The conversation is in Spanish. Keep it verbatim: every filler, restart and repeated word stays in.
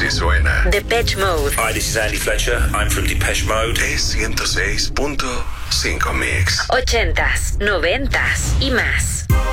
que suena. Depeche Mode. Hi, this is Andy Fletcher. I'm from Depeche Mode. Es ciento seis punto cinco Mix. Ochentas, noventas y más.